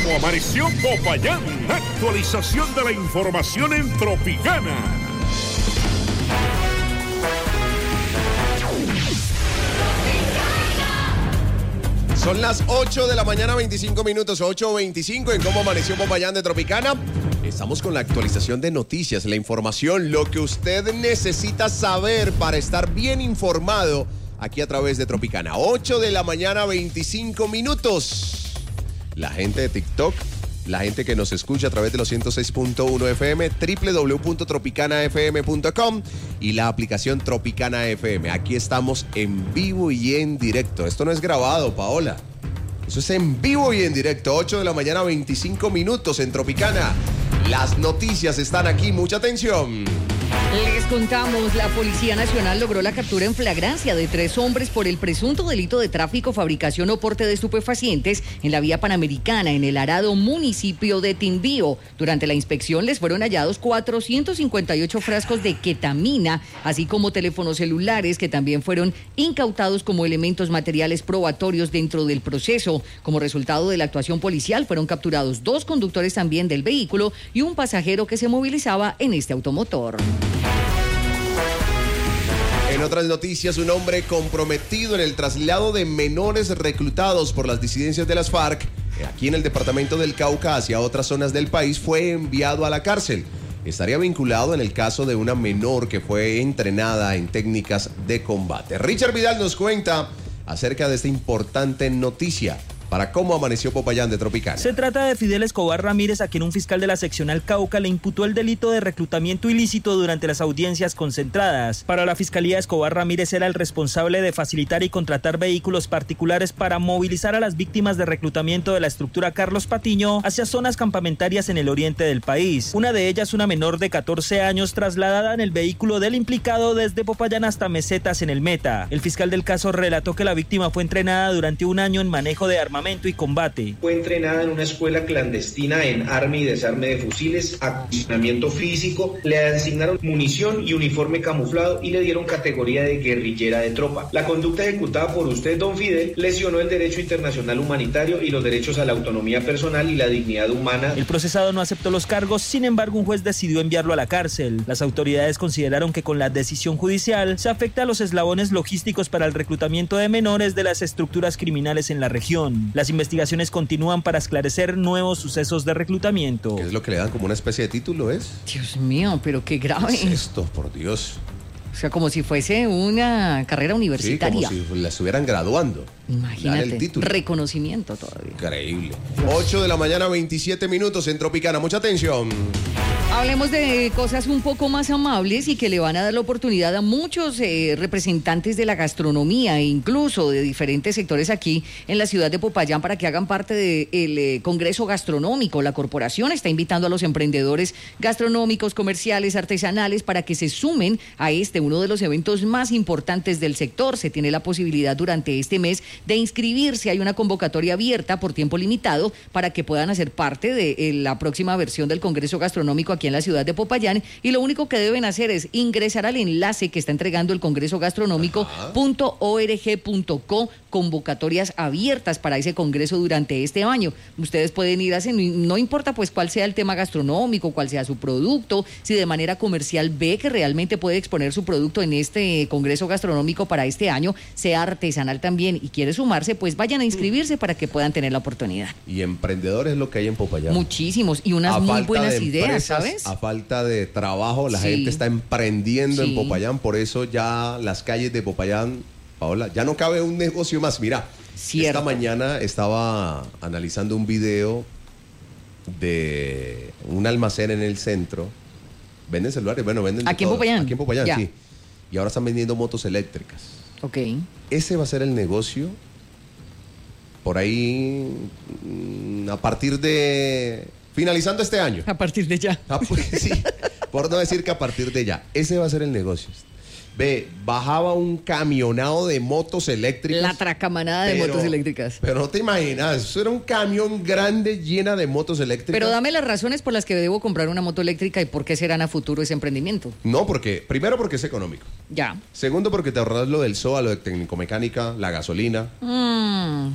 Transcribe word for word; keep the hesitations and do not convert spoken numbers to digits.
¿Cómo amaneció Popayán? Actualización de la información en Tropicana. Son las ocho de la mañana, veinticinco minutos, ocho veinticinco en Cómo amaneció Popayán de Tropicana. Estamos con la actualización de noticias, la información, lo que usted necesita saber para estar bien informado aquí a través de Tropicana. ocho de la mañana, veinticinco minutos. La gente de TikTok, la gente que nos escucha a través de los ciento seis punto uno F M, doble u doble u doble u punto tropicana f m punto com y la aplicación Tropicana F M. Aquí estamos en vivo y en directo. Esto no es grabado, Paola. Eso es en vivo y en directo. ocho de la mañana, veinticinco minutos en Tropicana. Las noticias están aquí. Mucha atención. Les contamos, la Policía Nacional logró la captura en flagrancia de tres hombres por el presunto delito de tráfico, fabricación o porte de estupefacientes en la vía Panamericana, en el Arado, municipio de Timbío. Durante la inspección les fueron hallados cuatrocientos cincuenta y ocho frascos de ketamina, así como teléfonos celulares que también fueron incautados como elementos materiales probatorios dentro del proceso. Como resultado de la actuación policial fueron capturados dos conductores también del vehículo y un pasajero que se movilizaba en este automotor. En otras noticias, un hombre comprometido en el traslado de menores reclutados por las disidencias de las FARC, aquí en el departamento del Cauca hacia otras zonas del país, fue enviado a la cárcel. Estaría vinculado en el caso de una menor que fue entrenada en técnicas de combate. Richard Vidal nos cuenta acerca de esta importante noticia para Cómo amaneció Popayán de Tropicana. Se trata de Fidel Escobar Ramírez, a quien un fiscal de la seccional Cauca le imputó el delito de reclutamiento ilícito durante las audiencias concentradas. Para la fiscalía, Escobar Ramírez era el responsable de facilitar y contratar vehículos particulares para movilizar a las víctimas de reclutamiento de la estructura Carlos Patiño hacia zonas campamentarias en el oriente del país. Una de ellas, una menor de catorce años, trasladada en el vehículo del implicado desde Popayán hasta Mesetas en el Meta. El fiscal del caso relató que la víctima fue entrenada durante un año en manejo de armamento y combate. Fue entrenada en una escuela clandestina en arma y desarme de fusiles, acondicionamiento físico, le asignaron munición y uniforme camuflado y le dieron categoría de guerrillera de tropa. La conducta ejecutada por usted, don Fidel, lesionó el derecho internacional humanitario y los derechos a la autonomía personal y la dignidad humana. El procesado no aceptó los cargos, sin embargo, un juez decidió enviarlo a la cárcel. Las autoridades consideraron que con la decisión judicial se afecta a los eslabones logísticos para el reclutamiento de menores de las estructuras criminales en la región. Las investigaciones continúan para esclarecer nuevos sucesos de reclutamiento. ¿Qué es lo que le dan como una especie de título, es? Dios mío, pero qué grave. ¿Qué es esto, por Dios? O sea, como si fuese una carrera universitaria. Sí, como si la estuvieran graduando. Imagínate, el título. Reconocimiento todavía. Increíble. ocho de la mañana, veintisiete minutos en Tropicana. Mucha atención. Hablemos de cosas un poco más amables y que le van a dar la oportunidad a muchos eh, representantes de la gastronomía e incluso de diferentes sectores aquí en la ciudad de Popayán para que hagan parte del eh, Congreso Gastronómico. La corporación está invitando a los emprendedores gastronómicos, comerciales, artesanales para que se sumen a este, uno de los eventos más importantes del sector. Se tiene la posibilidad durante este mes de inscribirse. Hay una convocatoria abierta por tiempo limitado para que puedan hacer parte de eh, la próxima versión del Congreso Gastronómico aquí en la ciudad de Popayán, y lo único que deben hacer es ingresar al enlace que está entregando el Congreso Gastronómico punto org punto co, convocatorias abiertas para ese congreso durante este año. Ustedes pueden ir a hacer, no importa pues cuál sea el tema gastronómico, cuál sea su producto, si de manera comercial ve que realmente puede exponer su producto en este Congreso Gastronómico para este año, sea artesanal también y quiere sumarse, pues vayan a inscribirse para que puedan tener la oportunidad. Y emprendedores es lo que hay en Popayán. Muchísimos, y unas a muy falta buenas de ideas, empresas, ¿sabes? A falta de trabajo, la Sí. gente está emprendiendo Sí. en Popayán, por eso ya las calles de Popayán, Paola, ya no cabe un negocio más. Mira, Cierto. esta mañana estaba analizando un video de un almacén en el centro. Venden celulares, bueno, venden de ¿Aquí en todo. Popayán? Aquí en Popayán, Ya. sí. Y ahora están vendiendo motos eléctricas. Ok. Ese va a ser el negocio por ahí mm, a partir de... Finalizando este año. A partir de ya. Ah, pues, sí, por no decir que a partir de ya. Ese va a ser el negocio. Ve, bajaba un camionado de motos eléctricas. La tracamanada de pero- motos eléctricas. Pero no te imaginas, eso era un camión grande llena de motos eléctricas. Pero dame las razones por las que debo comprar una moto eléctrica y por qué serán a futuro ese emprendimiento. No, porque, primero porque es económico. Ya. Segundo porque te ahorras lo del S O A, lo de técnico-mecánica, la gasolina. Mm.